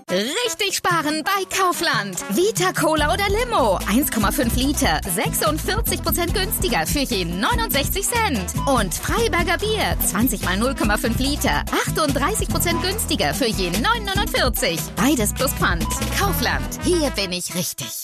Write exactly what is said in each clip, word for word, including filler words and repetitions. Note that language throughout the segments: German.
Richtig sparen bei Kaufland. Vita Cola oder Limo. eins Komma fünf Liter. sechsundvierzig Prozent günstiger für je neunundsechzig Cent. Und Freiberger Bier. zwanzig mal null Komma fünf Liter. achtunddreißig Prozent günstiger für je neun Komma neunundvierzig. Beides plus Pfand. Kaufland. Hier bin ich richtig.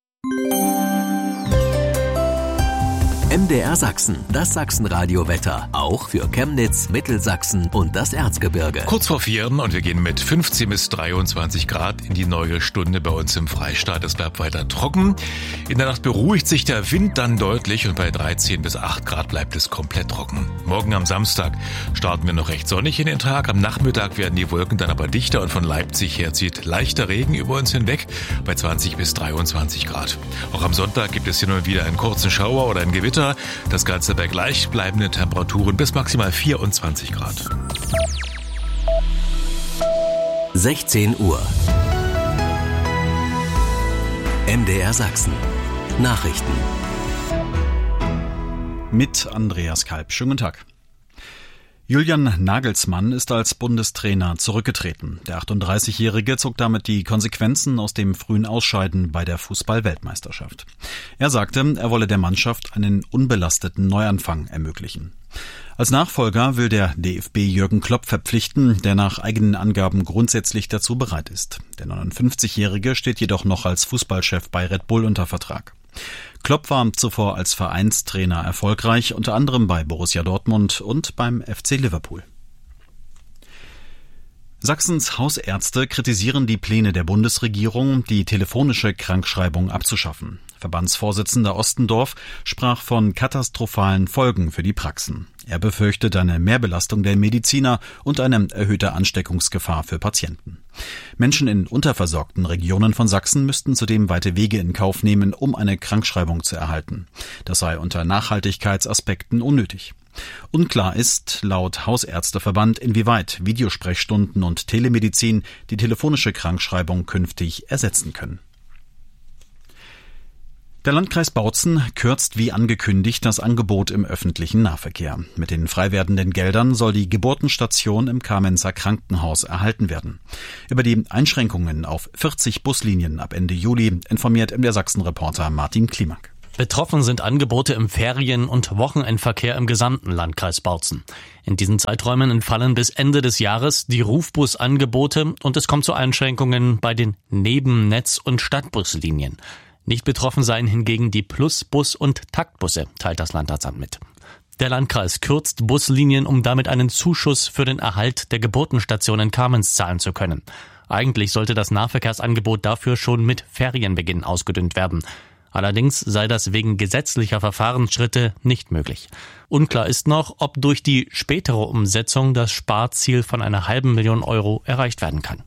M D R Sachsen, das Sachsenradio-Wetter. Auch für Chemnitz, Mittelsachsen und das Erzgebirge. Kurz vor vieren und wir gehen mit fünfzehn bis dreiundzwanzig Grad in die neue Stunde bei uns im Freistaat. Es bleibt weiter trocken. In der Nacht beruhigt sich der Wind dann deutlich und bei dreizehn bis acht Grad bleibt es komplett trocken. Morgen am Samstag starten wir noch recht sonnig in den Tag. Am Nachmittag werden die Wolken dann aber dichter und von Leipzig her zieht leichter Regen über uns hinweg bei zwanzig bis dreiundzwanzig Grad. Auch am Sonntag gibt es hin und wieder einen kurzen Schauer oder ein Gewitter. Das Ganze bei gleichbleibenden Temperaturen bis maximal vierundzwanzig Grad. sechzehn Uhr. M D R Sachsen. Nachrichten. Mit Andreas Kalb. Schönen guten Tag. Julian Nagelsmann ist als Bundestrainer zurückgetreten. Der achtunddreißigjährige zog damit die Konsequenzen aus dem frühen Ausscheiden bei der Fußball-Weltmeisterschaft. Er sagte, er wolle der Mannschaft einen unbelasteten Neuanfang ermöglichen. Als Nachfolger will der D F B Jürgen Klopp verpflichten, der nach eigenen Angaben grundsätzlich dazu bereit ist. Der neunundfünfzigjährige steht jedoch noch als Fußballchef bei Red Bull unter Vertrag. Klopp war zuvor als Vereinstrainer erfolgreich, unter anderem bei Borussia Dortmund und beim F C Liverpool. Sachsens Hausärzte kritisieren die Pläne der Bundesregierung, die telefonische Krankschreibung abzuschaffen. Verbandsvorsitzender Ostendorf sprach von katastrophalen Folgen für die Praxen. Er befürchtet eine Mehrbelastung der Mediziner und eine erhöhte Ansteckungsgefahr für Patienten. Menschen in unterversorgten Regionen von Sachsen müssten zudem weite Wege in Kauf nehmen, um eine Krankschreibung zu erhalten. Das sei unter Nachhaltigkeitsaspekten unnötig. Unklar ist, laut Hausärzteverband, inwieweit Videosprechstunden und Telemedizin die telefonische Krankschreibung künftig ersetzen können. Der Landkreis Bautzen kürzt wie angekündigt das Angebot im öffentlichen Nahverkehr. Mit den frei werdenden Geldern soll die Geburtenstation im Kamenzer Krankenhaus erhalten werden. Über die Einschränkungen auf vierzig Buslinien ab Ende Juli informiert M D R Sachsen-Reporter Martin Klimak. Betroffen sind Angebote im Ferien- und Wochenendverkehr im gesamten Landkreis Bautzen. In diesen Zeiträumen entfallen bis Ende des Jahres die Rufbusangebote und es kommt zu Einschränkungen bei den Nebennetz- und Stadtbuslinien. Nicht betroffen seien hingegen die Plusbus- und Taktbusse, teilt das Landratsamt mit. Der Landkreis kürzt Buslinien, um damit einen Zuschuss für den Erhalt der Geburtenstation in Kamenz zahlen zu können. Eigentlich sollte das Nahverkehrsangebot dafür schon mit Ferienbeginn ausgedünnt werden. Allerdings sei das wegen gesetzlicher Verfahrensschritte nicht möglich. Unklar ist noch, ob durch die spätere Umsetzung das Sparziel von einer halben Million Euro erreicht werden kann.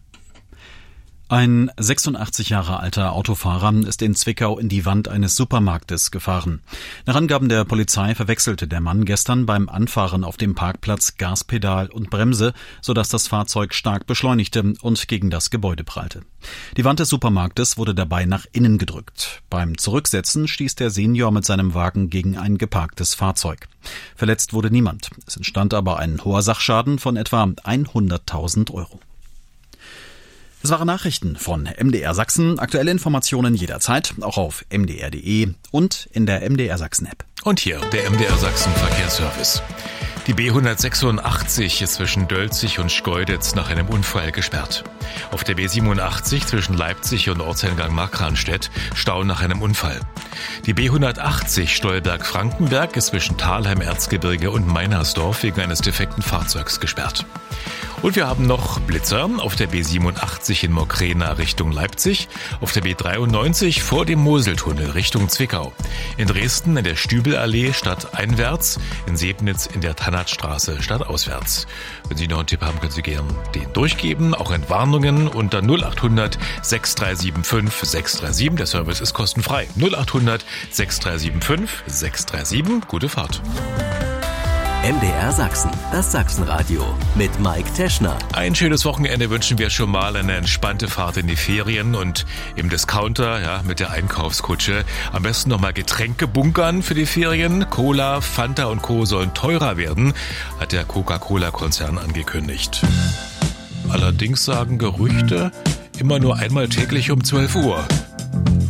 Ein sechsundachtzig Jahre alter Autofahrer ist in Zwickau in die Wand eines Supermarktes gefahren. Nach Angaben der Polizei verwechselte der Mann gestern beim Anfahren auf dem Parkplatz Gaspedal und Bremse, sodass das Fahrzeug stark beschleunigte und gegen das Gebäude prallte. Die Wand des Supermarktes wurde dabei nach innen gedrückt. Beim Zurücksetzen stieß der Senior mit seinem Wagen gegen ein geparktes Fahrzeug. Verletzt wurde niemand. Es entstand aber ein hoher Sachschaden von etwa hunderttausend Euro. Das waren Nachrichten von M D R Sachsen. Aktuelle Informationen jederzeit, auch auf m d r punkt d e und in der M D R Sachsen App. Und hier der M D R Sachsen Verkehrsservice. Die B hundertsechsundachtzig ist zwischen Dölzig und Schkeuditz nach einem Unfall gesperrt. Auf der B siebenundachtzig zwischen Leipzig und Ortseingang Markranstädt Stau nach einem Unfall. Die B hundertachtzig Stolberg-Frankenberg ist zwischen Thalheim, Erzgebirge und Meinersdorf wegen eines defekten Fahrzeugs gesperrt. Und wir haben noch Blitzer auf der B siebenundachtzig in Mokrena Richtung Leipzig, auf der B dreiundneunzig vor dem Moseltunnel Richtung Zwickau, in Dresden in der Stübelallee stadteinwärts, in Sebnitz in der Tannatstraße stadtauswärts. Wenn Sie noch einen Tipp haben, können Sie gerne den durchgeben, auch Entwarnungen unter null achthundert sechs drei sieben fünf sechs drei sieben. Der Service ist kostenfrei. null achthundert sechs drei sieben fünf sechs drei sieben. Gute Fahrt. M D R Sachsen, das Sachsenradio mit Mike Teschner. Ein schönes Wochenende wünschen wir schon mal, eine entspannte Fahrt in die Ferien und im Discounter, ja, mit der Einkaufskutsche. Am besten nochmal Getränke bunkern für die Ferien. Cola, Fanta und Co. sollen teurer werden, hat der Coca-Cola-Konzern angekündigt. Allerdings sagen Gerüchte, immer nur einmal täglich um zwölf Uhr.